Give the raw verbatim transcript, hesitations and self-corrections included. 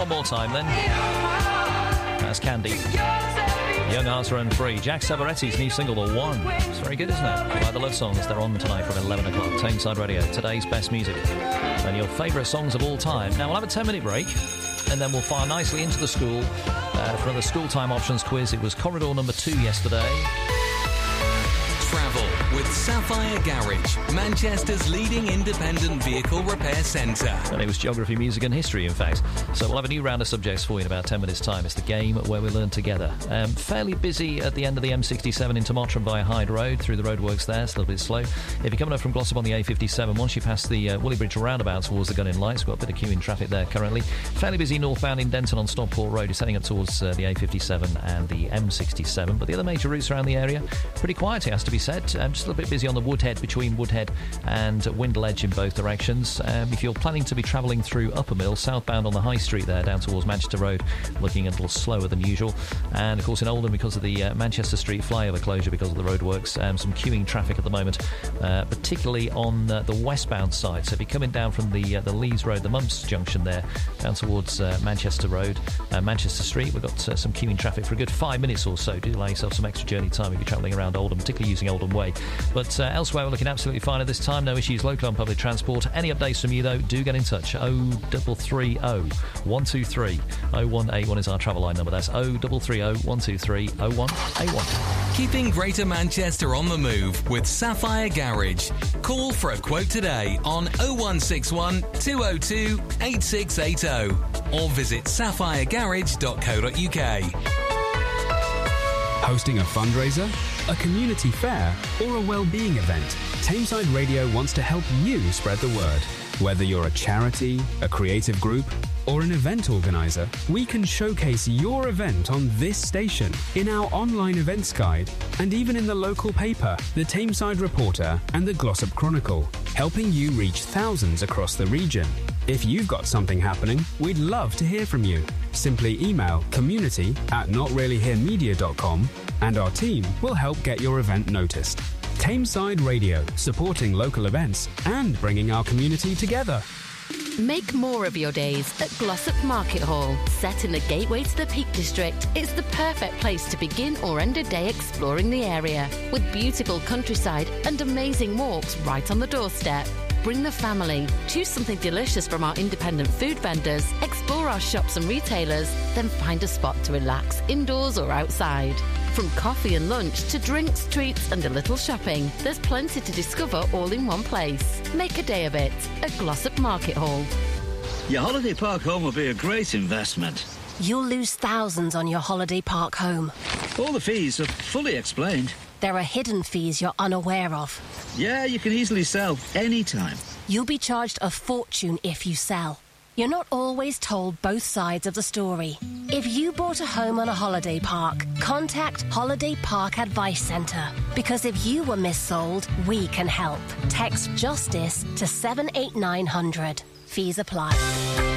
One more time, then. That's Candy. Young Hearts Run Free. Jack Savaretti's new single, The One. It's very good, isn't it? Like the love songs, they're on tonight from eleven o'clock. Tameside Radio, today's best music. And your favourite songs of all time. Now, we'll have a ten-minute break, and then we'll fire nicely into the school uh, for another school time options quiz. It was corridor number two yesterday. Travel with Sapphire Garage, Manchester's leading independent vehicle repair centre. And it was geography, music and history, in fact. So we'll have a new round of subjects for you in about ten minutes' time. It's the game where we learn together. Um, fairly busy at the end of the M sixty-seven into Mottram via Hyde Road, through the roadworks there. It's a little bit slow. If you're coming up from Glossop on the A fifty-seven, once you pass the uh, Woolly Bridge roundabout towards the Gunning Lights, we've got a bit of queuing traffic there currently. Fairly busy northbound in Denton on Stockport Road. You're heading up towards uh, the A fifty-seven and the M sixty-seven. But the other major routes around the area, pretty quiet, it has to be said. Um, just a little bit busy on the Woodhead, between Woodhead and Windle Edge in both directions. Um, if you're planning to be travelling through Uppermill, southbound on the High Street there, down towards Manchester Road, looking a little slower than usual. And, of course, in Oldham, because of the uh, Manchester Street flyover closure because of the roadworks, um, some queuing traffic at the moment, uh, particularly on uh, the westbound side. So if you're coming down from the uh, the Lees Road, the Mumps Junction there, down towards uh, Manchester Road, uh, Manchester Street, we've got uh, some queuing traffic for a good five minutes or so. Do allow yourself some extra journey time if you're travelling around Oldham, particularly using Oldham Way. But uh, elsewhere, we're looking absolutely fine at this time. No issues local on public transport. Any updates from you, though, do get in touch. oh three three oh, one two three, oh one eight one is our travel line number. That's oh three three oh, one two three, oh one eight one. Keeping Greater Manchester on the move with Sapphire Garage. Call for a quote today on oh one six one, two oh two, eight six eight oh or visit sapphire garage dot co dot uk. Hosting a fundraiser, a community fair, or a well-being event, Tameside Radio wants to help you spread the word. Whether you're a charity, a creative group, or an event organiser, we can showcase your event on this station, in our online events guide, and even in the local paper, the Tameside Reporter and the Glossop Chronicle, helping you reach thousands across the region. If you've got something happening, we'd love to hear from you. Simply email community at not really here media dot com and our team will help get your event noticed. Tameside Radio, supporting local events and bringing our community together. Make more of your days at Glossop Market Hall. Set in the gateway to the Peak District, it's the perfect place to begin or end a day exploring the area. With beautiful countryside and amazing walks right on the doorstep. Bring the family, choose something delicious from our independent food vendors, explore our shops and retailers, then find a spot to relax indoors or outside. From coffee and lunch to drinks, treats and a little shopping, there's plenty to discover all in one place. Make a day of it at Glossop Market Hall. Your holiday park home will be a great investment. You'll lose thousands on your holiday park home. All the fees are fully explained. There are hidden fees you're unaware of. Yeah, you can easily sell anytime. You'll be charged a fortune if you sell. You're not always told both sides of the story. If you bought a home on a holiday park, contact Holiday Park Advice Centre. Because if you were missold, we can help. Text JUSTICE to seven eight nine hundred. Fees apply.